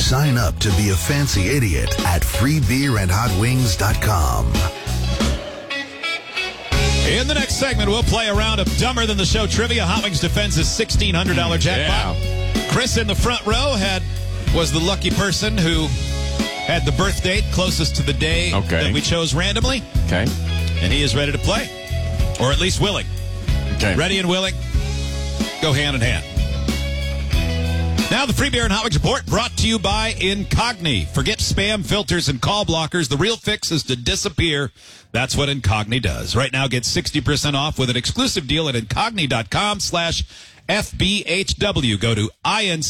Sign up to be a fancy idiot at freebeerandhotwings.com. In the next segment, we'll play a round of Dumber Than the Show trivia. Hot Wings defends his $1,600 jackpot. Yeah. Chris in the front row was the lucky person who had the birth date closest to the day that we chose randomly. Okay. And he is ready to play. Or at least willing. Okay. Ready and willing. Go hand in hand. Now, the Free Beer and Hot Wings Report brought to you by Incogni. Forget spam filters and call blockers. The real fix is to disappear. That's what Incogni does. Right now, get 60% off with an exclusive deal at Incogni.com/FBHW. Go to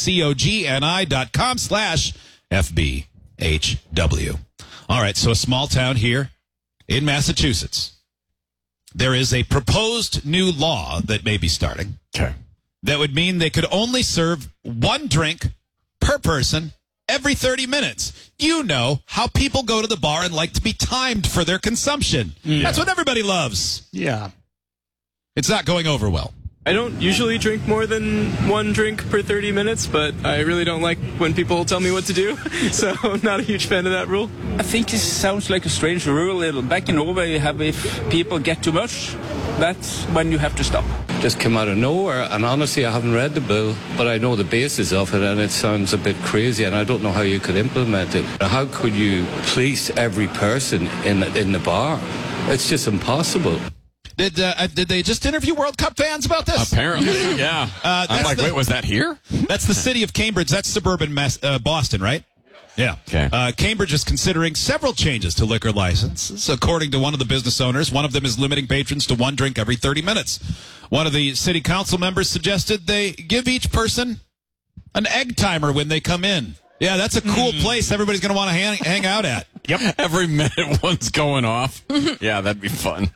INCOGNI.com/FBHW. All right, so a small town here in Massachusetts. There is a proposed new law that may be starting. Okay. That would mean they could only serve one drink per person every 30 minutes. You know how people go to the bar and like to be timed for their consumption. Yeah. That's what everybody loves. Yeah. It's not going over well. I don't usually drink more than one drink per 30 minutes, but I really don't like when people tell me what to do, so I'm not a huge fan of that rule. I think this sounds like a strange rule. Back in Norway, if people get too much, that's when you have to stop. Just came out of nowhere, and honestly, I haven't read the bill, but I know the basis of it, and it sounds a bit crazy, and I don't know how you could implement it. How could you police every person in the bar? It's just impossible. Did they just interview World Cup fans about this? Apparently, yeah. I'm like, wait, was that here? That's the city of Cambridge. That's suburban Boston, right? Yeah. Okay. Cambridge is considering several changes to liquor licenses. According to one of the business owners, one of them is limiting patrons to one drink every 30 minutes. One of the city council members suggested they give each person an egg timer when they come in. Yeah, that's a cool place everybody's going to want to hang out at. Yep. Every minute one's going off. Yeah, that'd be fun.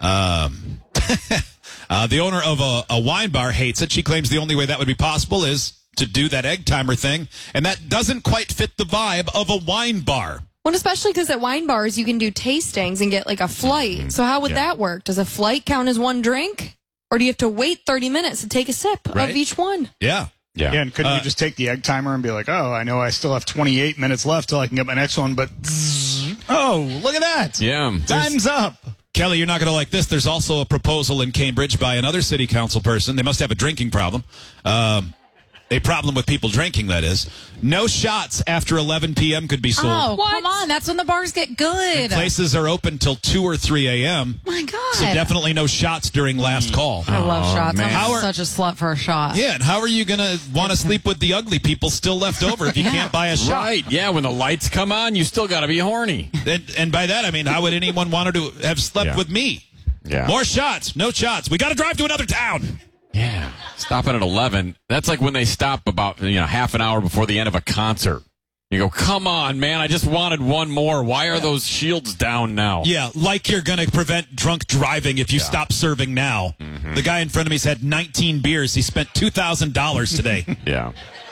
The owner of a wine bar hates it. She claims the only way that would be possible is to do that egg timer thing, and that doesn't quite fit the vibe of a wine bar. Well, especially because at wine bars you can do tastings and get like a flight. So how would that work? Does a flight count as one drink? Or do you have to wait 30 minutes to take a sip of each one? Yeah. Yeah, and couldn't you just take the egg timer and be like, oh, I know I still have 28 minutes left till I can get my next one, but oh, look at that. Yeah. Time's up. Kelly, you're not going to like this. There's also a proposal in Cambridge by another city council person. They must have a drinking problem. A problem with people drinking, that is. No shots after 11 p.m. could be sold. Oh, come on. That's when the bars get good. And places are open till 2 or 3 a.m. My God. So definitely no shots during last call. I love shots. Man. I'm such a slut for a shot. Yeah, and how are you going to want to sleep with the ugly people still left over if you can't buy a shot? Right, yeah, when the lights come on, you still got to be horny. And by that, I mean, how would anyone want to have slept with me? Yeah. More shots, no shots. We got to drive to another town. Yeah. Stopping at 11. That's like when they stop about half an hour before the end of a concert. You go, come on, man, I just wanted one more. Why are those shields down now? Yeah, like you're going to prevent drunk driving if you stop serving now. The guy in front of me's had 19 beers. He spent $2,000 today. Yeah.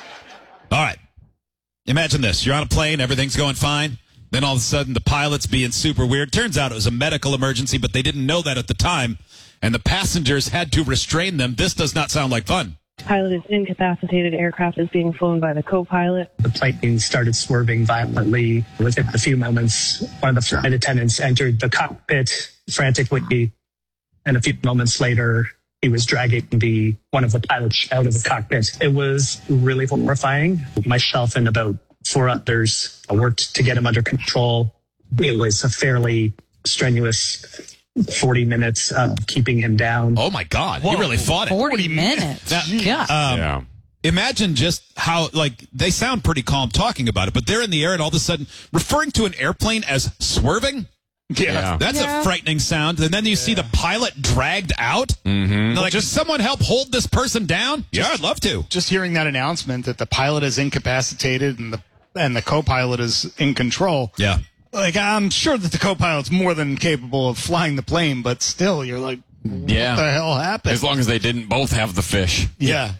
All right. Imagine this. You're on a plane. Everything's going fine. Then all of a sudden, the pilot's being super weird. Turns out it was a medical emergency, but they didn't know that at the time. And the passengers had to restrain them. This does not sound like fun. Pilot is incapacitated. Aircraft is being flown by the co-pilot. The plane started swerving violently. Within a few moments, one of the flight attendants entered the cockpit frantically, and a few moments later, he was dragging one of the pilots out of the cockpit. It was really horrifying. Myself and about 4 others worked to get him under control. It was a fairly strenuous 40 minutes of keeping him down. Oh, my God. He really fought it. 40 minutes. Now, imagine just how, they sound pretty calm talking about it, but they're in the air and all of a sudden referring to an airplane as swerving. Yeah. That's a frightening sound. And then you see the pilot dragged out. Mm-hmm. And they're like, does someone help hold this person down? Yeah, I'd love to. Just hearing that announcement that the pilot is incapacitated and the co-pilot is in control. Yeah. Like, I'm sure that the co-pilot's more than capable of flying the plane, but still, you're like, what the hell happened? As long as they didn't both have the fish. Yeah.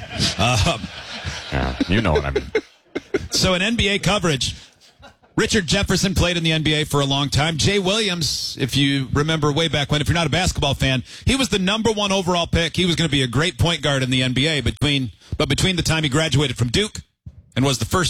Yeah, you know what I mean. So in NBA coverage, Richard Jefferson played in the NBA for a long time. Jay Williams, if you remember way back when, if you're not a basketball fan, he was the #1 overall pick. He was going to be a great point guard in the NBA between the time he graduated from Duke and was the first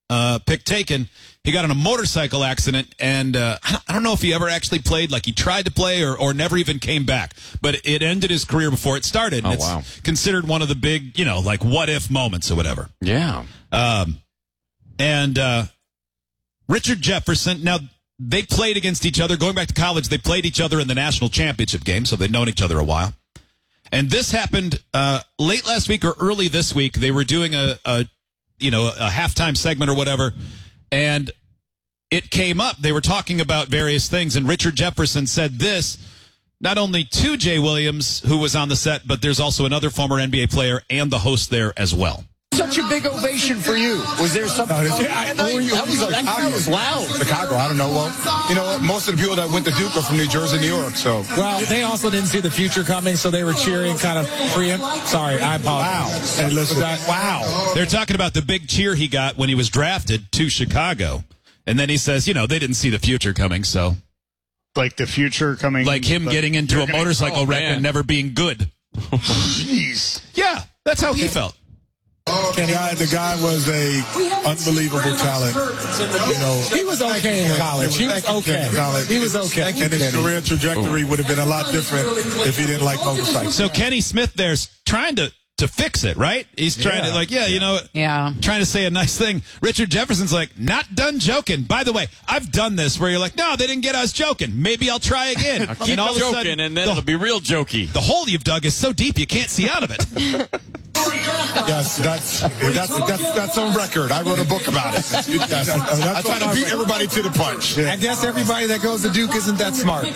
pick taken. He got in a motorcycle accident, and I don't know if he ever actually played, like he tried to play or never even came back. But it ended his career before it started. Oh, It's wow. considered one of the big, like what-if moments or whatever. Yeah. And Richard Jefferson, now they played against each other. Going back to college, they played each other in the national championship game, so they'd known each other a while. And this happened late last week or early this week. They were doing a halftime segment or whatever, and it came up. They were talking about various things, and Richard Jefferson said this, not only to Jay Williams, who was on the set, but there's also another former NBA player and the host there as well. Such a big ovation for you. Was there something? That was loud. Chicago, I don't know. Well, most of the people that went to Duke are from New Jersey, New York. So, well, they also didn't see the future coming, so they were cheering kind of preempt. Sorry, I apologize. Wow. Hey, listen. Wow. They're talking about the big cheer he got when he was drafted to Chicago. And then he says, they didn't see the future coming, so. Like the future coming. Like him getting into a motorcycle wreck and never being good. Jeez. Yeah, that's how he felt. Kenny, the guy was a unbelievable talent. He was okay in college. He was okay. He was okay. And his career trajectory would have been a lot different if he didn't like motorcycles. So Kenny Smith there's trying to fix it, right? He's trying to trying to say a nice thing. Richard Jefferson's like, not done joking. By the way, I've done this where you're like, no, they didn't get us joking. Maybe I'll try again. Keep all joking, of a sudden, and then it'll be real jokey. The hole you've dug is so deep you can't see out of it. Yes, that's on record. I wrote a book about it. I try to beat everybody to the punch. I guess everybody that goes to Duke isn't that smart.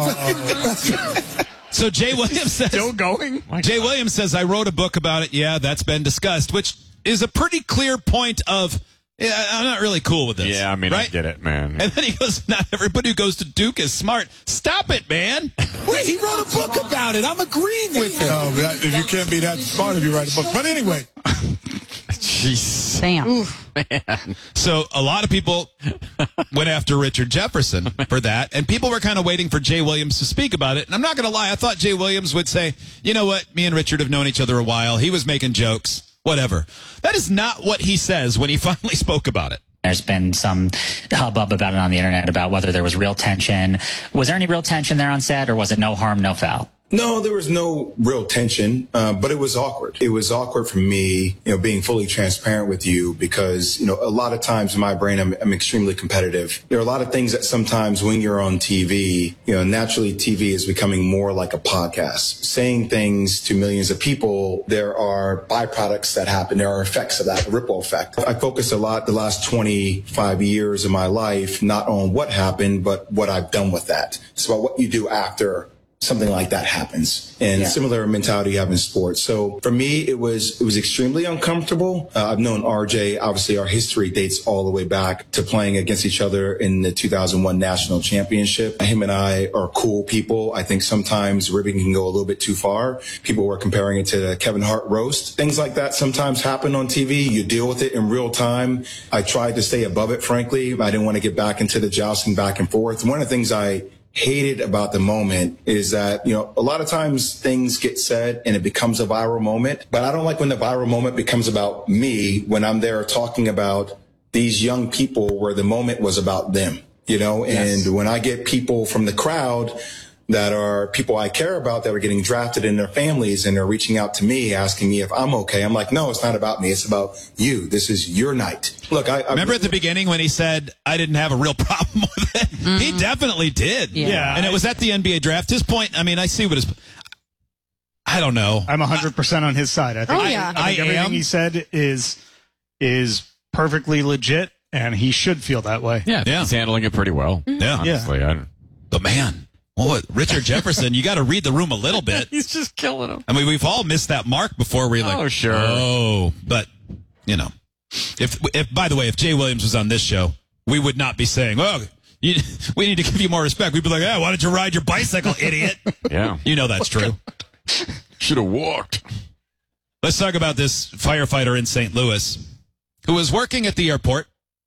So Jay Williams says, still going? Jay Williams says, I wrote a book about it. Yeah, that's been discussed, which is a pretty clear point of, I'm not really cool with this. Yeah, I mean, right? I get it, man. And then he goes, not everybody who goes to Duke is smart. Stop it, man. Wait, he wrote a book about it. I'm agreeing with him. No, if you can't be that smart if you write a book. But anyway. Jeez. Damn. Man. So a lot of people went after Richard Jefferson for that, and people were kind of waiting for Jay Williams to speak about it. And I'm not going to lie, I thought Jay Williams would say, you know what, me and Richard have known each other a while. He was making jokes, whatever. That is not what he says when he finally spoke about it. There's been some hubbub about it on the internet about whether there was real tension. Was there any real tension there on set, or was it no harm, no foul? No, there was no real tension, but it was awkward. It was awkward for me, being fully transparent with you because, a lot of times in my brain, I'm extremely competitive. There are a lot of things that sometimes when you're on TV, naturally TV is becoming more like a podcast. Saying things to millions of people, there are byproducts that happen. There are effects of that, ripple effect. I focused a lot the last 25 years of my life, not on what happened, but what I've done with that. It's about what you do after something like that happens, and similar mentality you have in sports. So for me, it was extremely uncomfortable. I've known RJ, obviously our history dates all the way back to playing against each other in the 2001 national championship. Him and I are cool people. I think sometimes ribbing can go a little bit too far. People were comparing it to the Kevin Hart roast. Things like that sometimes happen on TV. You deal with it in real time. I tried to stay above it, frankly. I didn't want to get back into the jousting back and forth. One of the things I hated about the moment is that, a lot of times things get said and it becomes a viral moment, but I don't like when the viral moment becomes about me when I'm there talking about these young people where the moment was about them, and when I get people from the crowd that are people I care about that are getting drafted in their families and they're reaching out to me asking me if I'm okay. I'm like, no, it's not about me. It's about you. This is your night. Look, I remember at the beginning when he said I didn't have a real problem with it. Mm-hmm. He definitely did. Yeah. And it was at the NBA draft. His point, I see what his, I don't know. I'm 100% on his side. I think, I think everything he said is perfectly legit, and he should feel that way. Yeah. He's handling it pretty well. Mm-hmm. Yeah. Honestly, But man. Well, Richard Jefferson, you got to read the room a little bit. He's just killing him. We've all missed that mark before. We're like, oh, sure. Oh, but if by the way, if Jay Williams was on this show, we would not be saying, "Oh, we need to give you more respect." We'd be like, "Yeah, why don't you ride your bicycle, idiot?" Yeah, that's true. Should have walked. Let's talk about this firefighter in St. Louis who was working at the airport.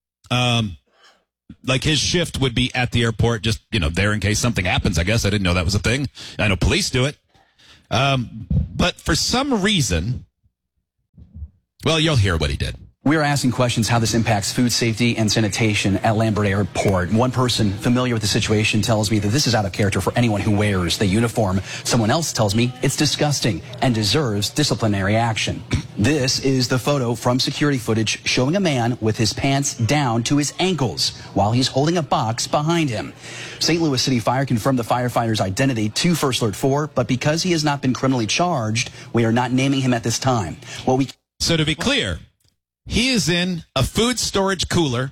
Like his shift would be at the airport, just, there in case something happens, I guess. I didn't know that was a thing. I know police do it. But for some reason, well, you'll hear what he did. We are asking questions how this impacts food safety and sanitation at Lambert Airport. One person familiar with the situation tells me that this is out of character for anyone who wears the uniform. Someone else tells me it's disgusting and deserves disciplinary action. This is the photo from security footage showing a man with his pants down to his ankles while he's holding a box behind him. St. Louis City Fire confirmed the firefighter's identity to First Alert 4, but because he has not been criminally charged, we are not naming him at this time. So to be clear, he is in a food storage cooler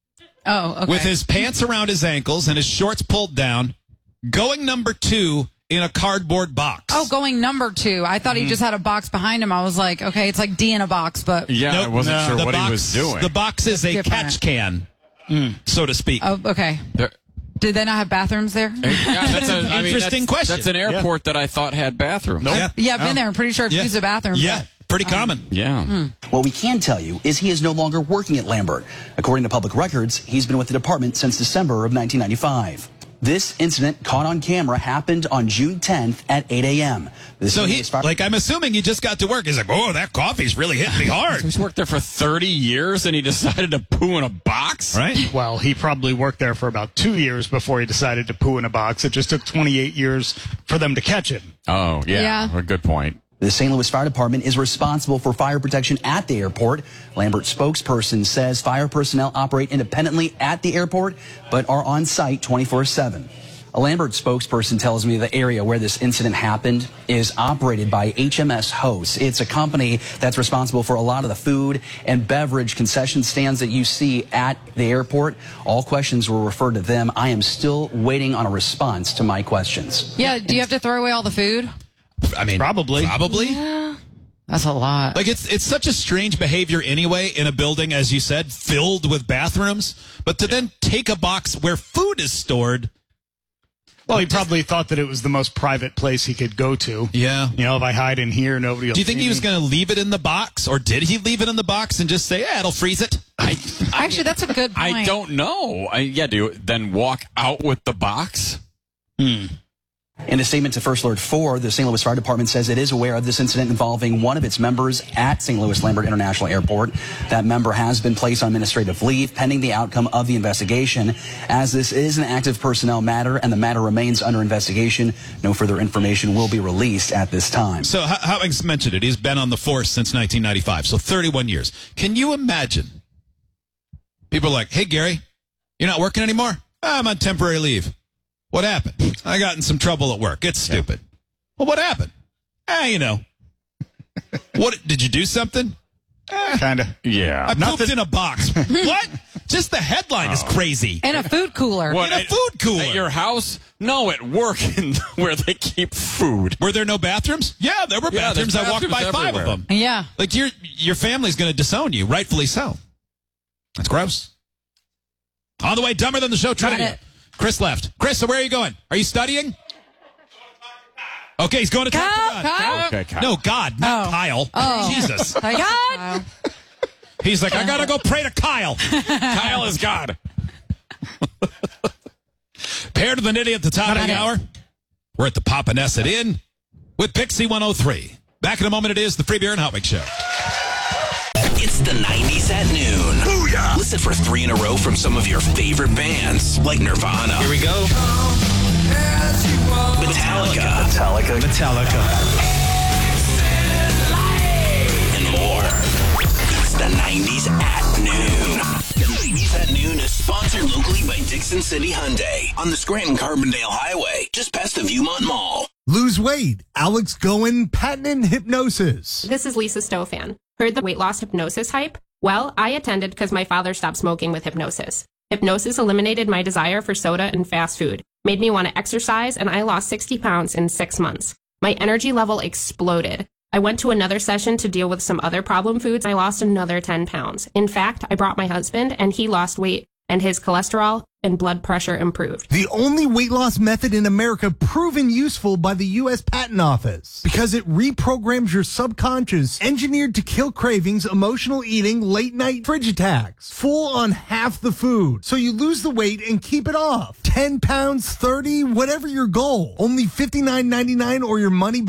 with his pants around his ankles and his shorts pulled down, going number 2 in a cardboard box. Oh, going number 2. I thought he just had a box behind him. I was like, okay, it's like D in a box, but... Yeah, I wasn't sure what he was doing. The box is a catch can, so to speak. Oh, okay. Did they not have bathrooms there? Yeah, that's an interesting question. That's an airport that I thought had bathrooms. Nope. Yeah, I've been there. I'm pretty sure I've used a bathroom. Yeah. Pretty common. Yeah. What we can tell you is he is no longer working at Lambert. According to public records, he's been with the department since December of 1995. This incident caught on camera happened on June 10th at 8 a.m. So I'm assuming he just got to work. He's like, oh, that coffee's really hitting me hard. He's worked there for 30 years and he decided to poo in a box? Right. Well, he probably worked there for about 2 years before he decided to poo in a box. It just took 28 years for them to catch him. Oh, yeah. A good point. The St. Louis Fire Department is responsible for fire protection at the airport. Lambert spokesperson says fire personnel operate independently at the airport, but are on site 24/7. A Lambert spokesperson tells me the area where this incident happened is operated by HMS Hosts. It's a company that's responsible for a lot of the food and beverage concession stands that you see at the airport. All questions were referred to them. I am still waiting on a response to my questions. Yeah, do you have to throw away all the food? I mean, probably. Yeah. That's a lot. Like it's such a strange behavior anyway in a building, as you said, filled with bathrooms. But to then take a box where food is stored. Well, he probably thought that it was the most private place he could go to. Yeah. You know, if I hide in here, nobody will Do you think see he was me. going to leave it in the box? Or did he leave it in the box and just say, yeah, it'll freeze it? Actually, that's a good point. I don't know. Do you then walk out with the box? In a statement to First Alert 4, the St. Louis Fire Department says it is aware of this incident involving one of its members at St. Louis Lambert International Airport. That member has been placed on administrative leave pending the outcome of the investigation. As this is an active personnel matter and the matter remains under investigation, no further information will be released at this time. So, how I mentioned it, he's been on the force since 1995, so 31 years. Can you imagine? People are like, hey, Gary, you're not working anymore? I'm on temporary leave. What happened? I got in some trouble at work. It's stupid. Well, what happened? What, did you do something? Kind of. Yeah. I pooped in a box. What? Just the headline is crazy. In a food cooler. What, in a food cooler. At your house? No, at work where they keep food. Were there no bathrooms? Yeah, there were bathrooms. I walked by everywhere. 5 of them. Yeah. Like your family's going to disown you, rightfully so. That's gross. On the way, Dumber Than the Show trivia. Chris left. Chris, so where are you going? Are you studying? Okay, he's going to talk to God. Kyle? Okay, Kyle. No, God, not Kyle. Oh. Jesus. God? He's like, I got to go pray to Kyle. Kyle is God. Paired with an idiot at the top of the hour. We're at the Papaneset Inn with Pixie 103. Back in a moment, it is the Free Beer and Hot Wing Show. It's the 90s at noon. Booyah! Listen for 3 in a row from some of your favorite bands, like Nirvana. Here we go. Metallica. And more. It's the 90s at noon. The 90s at noon is sponsored locally by Dixon City Hyundai on the Scranton-Carbondale Highway, just past the Viewmont Mall. Lose weight. Alex Goen, patent hypnosis. This is Lisa Stofan. Heard the weight loss hypnosis hype? Well, I attended because my father stopped smoking with hypnosis. Hypnosis eliminated my desire for soda and fast food, made me want to exercise, and I lost 60 pounds in 6 months. My energy level exploded. I went to another session to deal with some other problem foods. I lost another 10 pounds. In fact, I brought my husband, and he lost weight, and his cholesterol and blood pressure improved. The only weight loss method in America proven useful by the U.S. Patent Office because it reprograms your subconscious, engineered to kill cravings, emotional eating, late night fridge attacks, full on half the food. So you lose the weight and keep it off. 10 pounds, 30, whatever your goal. Only $59.99 or your money back.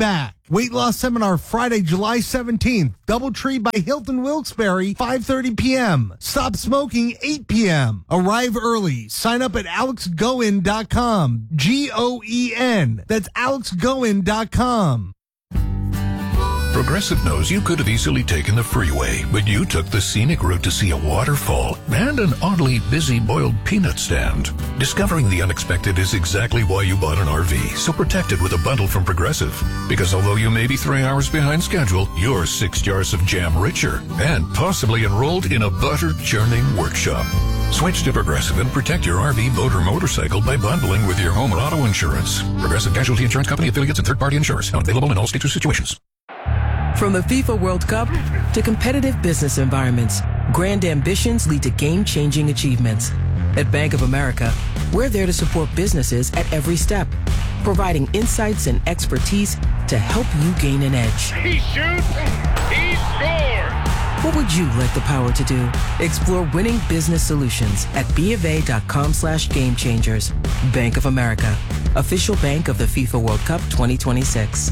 Weight loss seminar Friday, July 17th. Doubletree by Hilton Wilkes-Barre, 5:30 p.m. Stop smoking, 8 p.m. Arrive early. Sign up at alexgoen.com. Goen. That's alexgoen.com. Progressive knows you could have easily taken the freeway, but you took the scenic route to see a waterfall and an oddly busy boiled peanut stand. Discovering the unexpected is exactly why you bought an RV, so protect it with a bundle from Progressive. Because although you may be 3 hours behind schedule, you're 6 jars of jam richer and possibly enrolled in a butter churning workshop. Switch to Progressive and protect your RV, boat, or motorcycle by bundling with your home or auto insurance. Progressive Casualty Insurance Company, affiliates, and third-party insurers. Not available in all states or situations. From the FIFA World Cup to competitive business environments, grand ambitions lead to game-changing achievements. At Bank of America, we're there to support businesses at every step, providing insights and expertise to help you gain an edge. He shoots, he scores! What would you like the power to do? Explore winning business solutions at BofA.com/gamechangers. Bank of America, official bank of the FIFA World Cup 2026.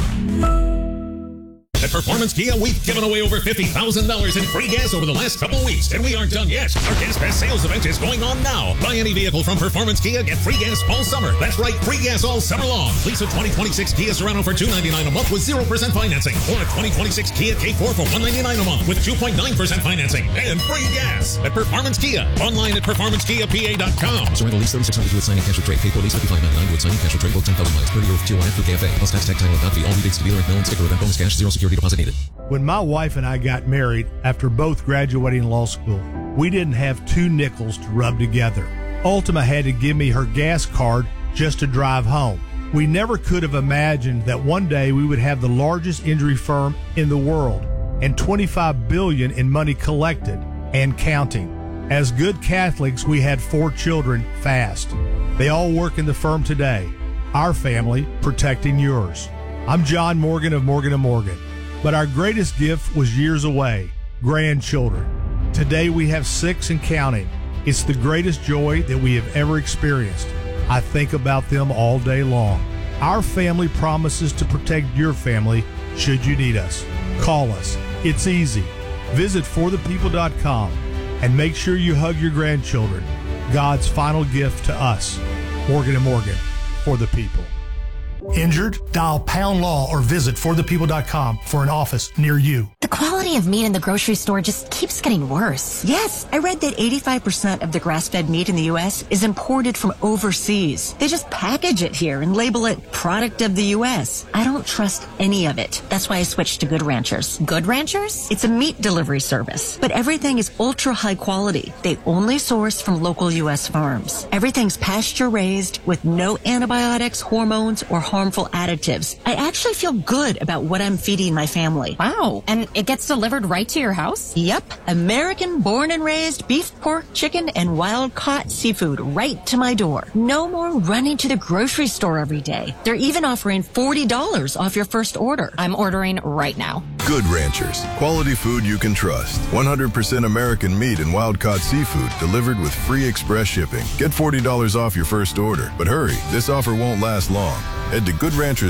At Performance Kia, we've given away over $50,000 in free gas over the last couple weeks, and we aren't done yet. Our Gas Pass sales event is going on now. Buy any vehicle from Performance Kia, get free gas all summer. That's right, free gas all summer long. Lease a 2026 Kia Sorento for $299 a month with 0% financing, or a 2026 Kia K4 for $199 a month with 2.9% financing and free gas. At Performance Kia, online at performancekiapa.com. Sorento lease 3600 with signing cash or trade. K4 lease 5599 with signing cash or trade. Book 10,000 miles. 30 or 2 on through KFA. Plus tax, tag, title, and fee. All rebates to dealer and no sticker event bonus cash. 0 security deposit needed. When my wife and I got married after both graduating law school, we didn't have 2 nickels to rub together. Ultima had to give me her gas card just to drive home. We never could have imagined that one day we would have the largest injury firm in the world and $25 billion in money collected and counting. As good Catholics, we had 4 children fast. They all work in the firm today. Our family protecting yours. I'm John Morgan of Morgan & Morgan. But our greatest gift was years away, grandchildren. Today we have 6 and counting. It's the greatest joy that we have ever experienced. I think about them all day long. Our family promises to protect your family should you need us. Call us. It's easy. Visit forthepeople.com and make sure you hug your grandchildren. God's final gift to us. Morgan & Morgan, for the people. Injured? Dial Pound Law or visit forthepeople.com for an office near you. The quality of meat in the grocery store just keeps getting worse. Yes, I read that 85% of the grass-fed meat in the U.S. is imported from overseas. They just package it here and label it product of the U.S. I don't trust any of it. That's why I switched to Good Ranchers. Good Ranchers? It's a meat delivery service, but everything is ultra high quality. They only source from local U.S. farms. Everything's pasture-raised with no antibiotics, hormones, or harmful additives. I actually feel good about what I'm feeding my family. Wow. And it gets delivered right to your house? Yep. American born and raised beef, pork, chicken, and wild caught seafood right to my door. No more running to the grocery store every day. They're even offering $40 off your first order. I'm ordering right now. Good Ranchers. Quality food you can trust. 100% American meat and wild caught seafood delivered with free express shipping. Get $40 off your first order. But hurry, this offer won't last long. Head to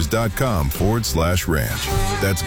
goodranchers.com/ranch. That's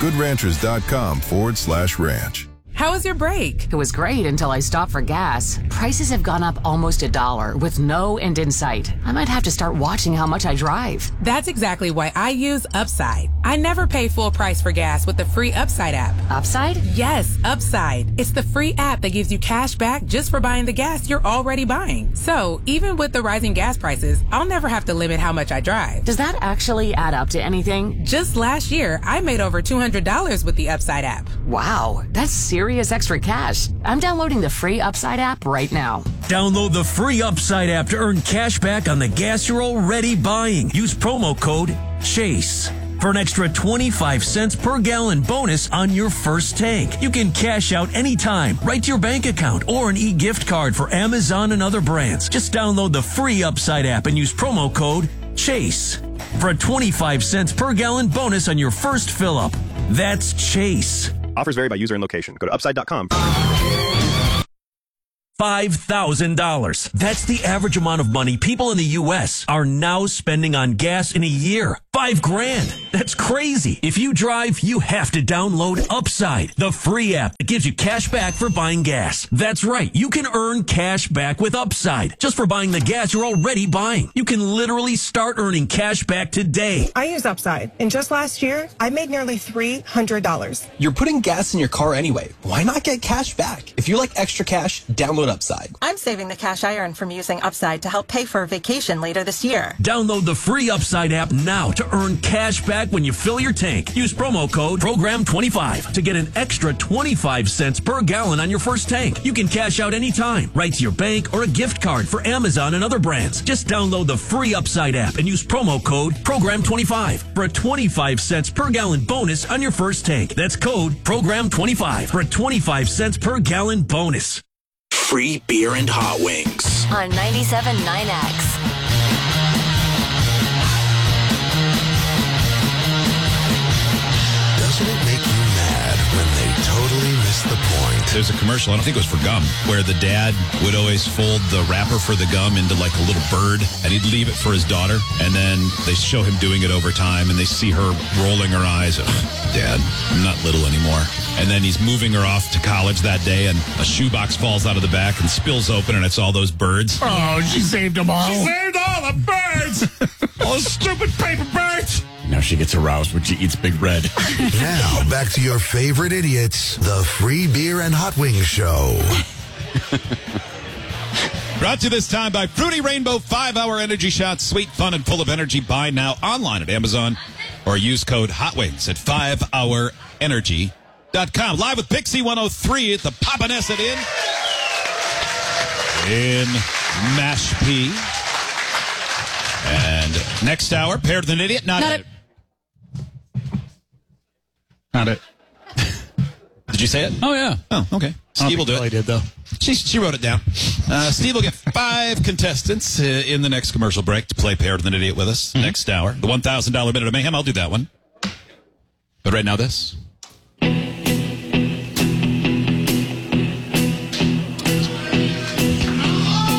goodranchers.com/ranch. How was your break? It was great until I stopped for gas. Prices have gone up almost $1 with no end in sight. I might have to start watching how much I drive. That's exactly why I use Upside. I never pay full price for gas with the free Upside app. Upside? Yes, Upside. It's the free app that gives you cash back just for buying the gas you're already buying. So even with the rising gas prices, I'll never have to limit how much I drive. Does that actually add up to anything? Just last year, I made over $200 with the Upside app. Wow, that's serious extra cash. I'm downloading the free Upside app right now. Download the free Upside app to earn cash back on the gas you're already buying. Use promo code CHASE for an extra 25 cents per gallon bonus on your first tank. You can cash out anytime, right to your bank account, or an e-gift card for Amazon and other brands. Just download the free Upside app and use promo code CHASE for a 25 cents per gallon bonus on your first fill up. That's CHASE. Offers vary by user and location. Go to upside.com. $5,000. That's the average amount of money people in the U.S. are now spending on gas in a year. $5,000. That's crazy. If you drive, you have to download Upside, the free app that gives you cash back for buying gas. That's right. You can earn cash back with Upside just for buying the gas you're already buying. You can literally start earning cash back today. I use Upside, and just last year, I made nearly $300. You're putting gas in your car anyway. Why not get cash back? If you like extra cash, download Upside. I'm saving the cash I earn from using Upside to help pay for a vacation later this year. Download the free Upside app now to earn cash back when you fill your tank. Use promo code PROGRAM25 to get an extra 25 cents per gallon on your first tank. You can cash out anytime, right to your bank or a gift card for Amazon and other brands. Just download the free Upside app and use promo code PROGRAM25 for a 25 cents per gallon bonus on your first tank. That's code PROGRAM25 for a 25 cents per gallon bonus. Free beer and hot wings. On 97.9X. Doesn't it make you mad when they totally miss the point? There's a commercial, I don't think it was for gum, where the dad would always fold the wrapper for the gum into like a little bird, and he'd leave it for his daughter, and then they show him doing it over time, and they see her rolling her eyes. Dad, I'm not little anymore. And then he's moving her off to college that day, and a shoebox falls out of the back and spills open, and it's all those birds. Oh, she saved them all. She saved all the birds! All those stupid paper birds! Now she gets aroused when she eats Big Red. Now, back to your favorite idiots, the Free Beer and Hot Wings Show. Brought to you this time by Fruity Rainbow 5-Hour Energy Shots. Sweet, fun, and full of energy. Buy now online at Amazon or use code HOTWINGS at 5hourenergy.com. Live with Pixie 103 at the Papaneset Inn in Mashpee. And next hour, Paired with an Idiot. Not it. Not it. Did you say it? Oh, yeah. Oh, okay. Steve will do it. I did, though. She wrote it down. Steve will get 5 contestants in the next commercial break to play Paired with an Idiot with us next hour. The $1,000 Minute of Mayhem, I'll do that one. But right now, this.